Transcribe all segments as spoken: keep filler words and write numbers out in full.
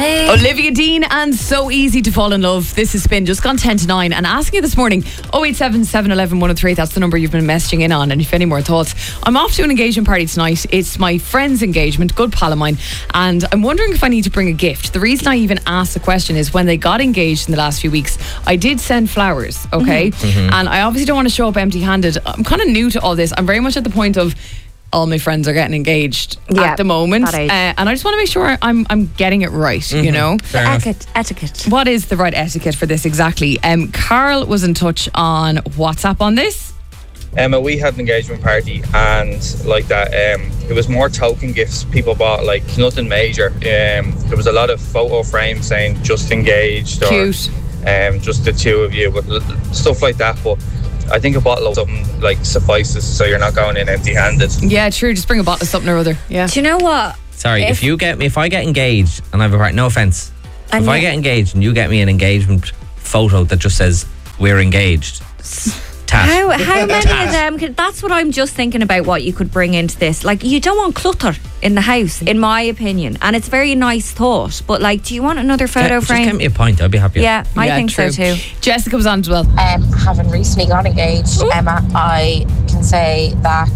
me. Olivia Dean and So Easy to Fall in Love. This is Spin, just gone ten to nine. And asking you this morning, oh eight seven, seven one one, one oh three, that's the number you've been messaging in on. And if you have any more thoughts, I'm off to an engagement party tonight. It's my friend's engagement, good pal of mine. And I'm wondering if I need to bring a gift. The reason I even asked the question is when they got engaged in the last few weeks, I did send flowers, okay? Mm-hmm. And I obviously don't want to show up empty-handed. I'm kind of new to all this. I'm very much at the point of all my friends are getting engaged yeah, at the moment, uh, and I just want to make sure I'm I'm getting it right. Mm-hmm. You know, etiquette. Etiquette. What is the right etiquette for this exactly? Um, Carl was in touch on WhatsApp on this. Emma, we had an engagement party, and like that, um, it was more token gifts people bought, like nothing major. Um, there was a lot of photo frames saying "just engaged" or Cute. Um, just the two of you, but stuff like that. But I think a bottle of something like suffices, so you're not going in empty-handed. Yeah, true. Just bring a bottle of something or other. Yeah. Do you know what? Sorry, if, if you get me, if I get engaged and I have a party, no offense, if I get engaged and you get me an engagement photo that just says we're engaged, tat. How how many of them? Could, that's what I'm just thinking about. What you could bring into this, like you don't want clutter in the house, in my opinion, and it's a very nice thought. But like, do you want another photo Get, frame? Just get me a pint. I'd be happy. Yeah, I Yeah, think true. so too. Jessica was on as well. Um, having recently got engaged, Ooh. Emma, I can say that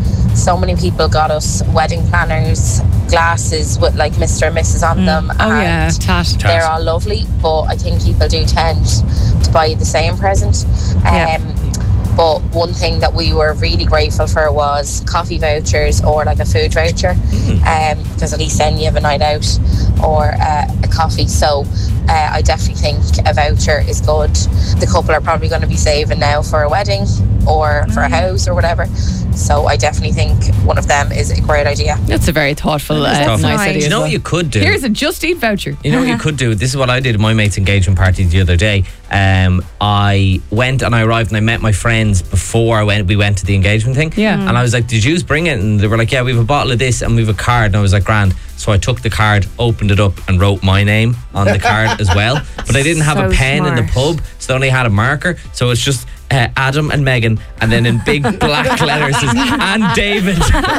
so many people got us wedding planners, glasses with like Mister and Missus on them. Oh and yeah, tat. they're all lovely, but I think people do tend to buy you the same present. Um, Yeah. But one thing that we were really grateful for was coffee vouchers or like a food voucher, um, because at least then you have a night out or uh, a coffee. So uh, I definitely think a voucher is good. The couple are probably going to be saving now for a wedding or for a house or whatever. So I definitely think one of them is a great idea. That's a very thoughtful, uh, That's nice nice. idea. Do you as know well. what you could do? Here's a Just Eat voucher. You know what you could do? This is what I did at my mate's engagement party the other day. Um, I went and I arrived and I met my friends before I went. We went to the engagement thing. Yeah. Mm. And I was like, "Did you bring it?" And they were like, "Yeah, we have a bottle of this and we have a card." And I was like, "Grand." So I took the card, opened it up, and wrote my name on the card as well. But I didn't have So a pen in the smart. pub, so I only had a marker. So it's just uh, Adam and Megan, and then in big black letters is and David.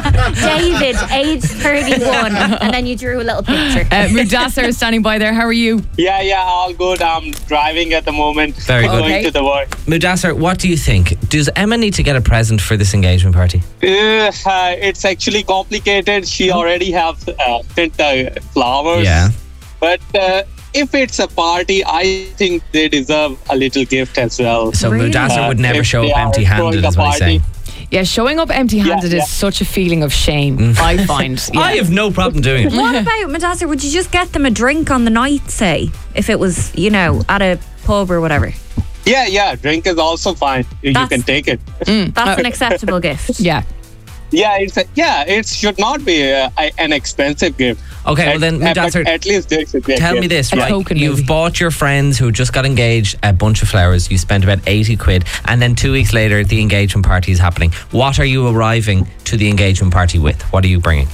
David, age thirty-one, and then you drew a little picture. Uh, Mudassar is standing by there. How are you? Yeah, yeah, all good. I'm driving at the moment. Very good. Going Okay. to the work. Mudassar, what do you think? Does Emma need to get a present for this engagement party? Uh, uh, it's actually complicated. She already have uh, sent the flowers. Yeah. But uh, if it's a party, I think they deserve a little gift as well. So Really? Mudassar would Uh, never if show they up are empty-handed, throwing a is what he's party. saying. Yeah, showing up empty-handed Yeah, yeah. is such a feeling of shame, I find. Yeah. I have no problem doing it. What about Mudassar? Would you just get them a drink on the night, say, if it was, you know, at a pub or whatever? Yeah, yeah, drink is also fine. You That's- can take it. That's an acceptable gift. Yeah. Yeah, it's a, yeah, it should not be a, a, an expensive gift. Okay, well At- then, at, Mudassar, at least this should be a tell gift. me this, A right? token, You've maybe. bought your friends who just got engaged a bunch of flowers. You spent about eighty quid, and then two weeks later, the engagement party is happening. What are you arriving to the engagement party with? What are you bringing?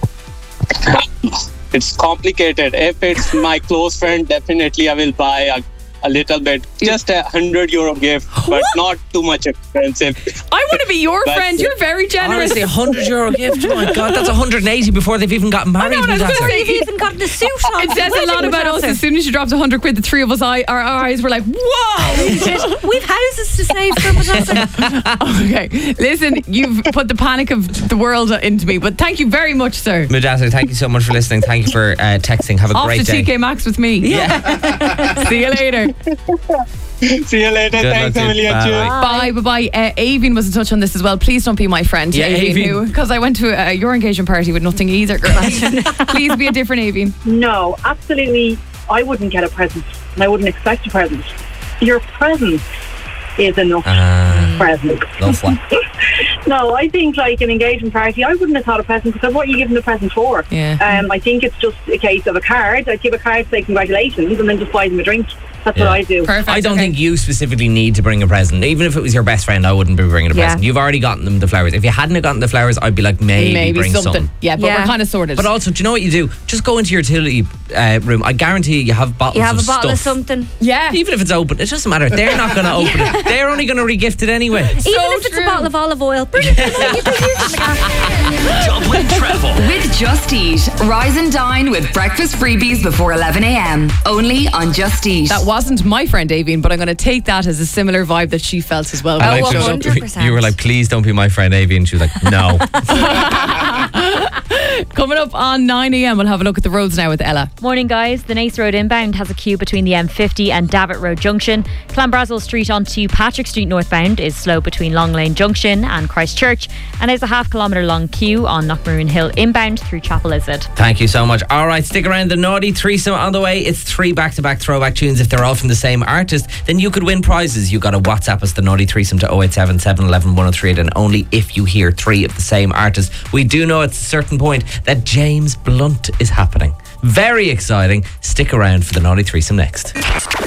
It's complicated. If it's my close friend, definitely I will buy a, a little bit. Just a hundred euro gift, but not too much expensive. I want to be your That's friend. it. You're very generous. Honestly, a hundred euro gift. Oh my god, that's one hundred eighty before they've even gotten married. I know, I was Mudassar. gonna say, You've even gotten a suit on. It says a lot about us. As soon as you dropped one hundred quid, the three of us, I, our, our eyes were like, whoa! We've houses to save for Mudassar. Okay, listen, you've put the panic of the world into me, but thank you very much, sir. Mudassar, thank you so much for listening. Thank you for uh, texting. Have a Off great to day. T K Maxx with me. Yeah. See you later. See you later. Good Thanks luck a to you. million. Bye. Cheers. Bye, bye, bye. Uh, Avian was in touch on this as well. Please don't be my friend, Yeah, Avian. because I went to uh, your engagement party with nothing either, girl. Please be a different Avian. No, absolutely. I wouldn't get a present, and I wouldn't expect a present. Your presence is enough Uh, present. lovely. No, I think like an engagement party, I wouldn't have thought a present because what are you giving the present for? Yeah. Um, I think it's just a case of a card. I'd give a card to say congratulations and then just buy them a drink. That's Yeah. what I do. Perfect. I don't okay. think you specifically need to bring a present. Even if it was your best friend, I wouldn't be bringing a Yeah. present. You've already gotten them the flowers. If you hadn't have gotten the flowers, I'd be like, maybe, maybe bring something. some. Yeah, but Yeah. we're kind of sorted. But also, do you know what you do? Just go into your utility uh, room. I guarantee you have bottles You have of a bottle of stuff. something. yeah. Even if it's open, it doesn't matter. They're not going to open it. They're only going to re-gift it anyway. Even if it's true. a bottle of olive oil. Bring it, bring it, bring it, bring it. Dublin Travel. With Just Eat. Rise and dine with breakfast freebies before eleven a.m. Only on Just Eat. That wasn't my friend Avian, but I'm going to take that as a similar vibe that she felt as well. And I Oh, showed up. one hundred percent. You were like, please don't be my friend Avian. She was like, no. Coming up on nine a.m, we'll have a look at the roads now with Ella. Morning, guys. The Nace Road inbound has a queue between the M fifty and Davitt Road Junction. Clanbrassil Street onto Patrick Street northbound is slow between Long Lane Junction and Christchurch, and there's a half kilometre long queue on Knockmaroon Hill inbound through Chapel Islip. Thank you so much. All right, stick around. The Naughty Threesome on the way. It's three back-to-back throwback tunes. If they're all from the same artist, then you could win prizes. You got to WhatsApp us the Naughty Threesome to oh eight seven, seven one one, one oh three eight, and only if you hear three of the same artist. We do know at a certain point that James Blunt is happening. Very exciting. Stick around for the Naughty Threesome next.